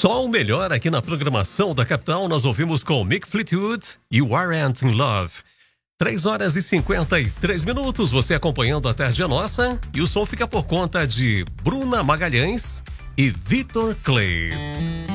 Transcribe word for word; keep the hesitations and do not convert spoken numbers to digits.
Só o melhor aqui na programação da capital. Nós ouvimos com Mick Fleetwood e You Aren't in Love. três horas e cinquenta e três minutos, você acompanhando a Tarde é Nossa. E o som fica por conta de Bruna Magalhães e Vitor Clay.